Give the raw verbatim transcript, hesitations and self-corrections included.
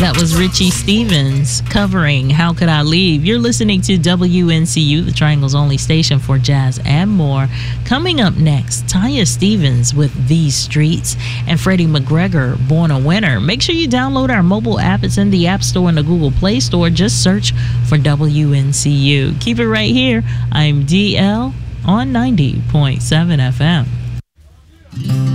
That was Richie Stephens covering How Could I Leave? You're listening to W N C U, the Triangle's only station for jazz and more. Coming up next, Tanya Stephens with These Streets and Freddie McGregor, Born a Winner. Make sure you download our mobile app. It's in the App Store and the Google Play Store. Just search for W N C U. Keep it right here. I'm D L on ninety point seven F M.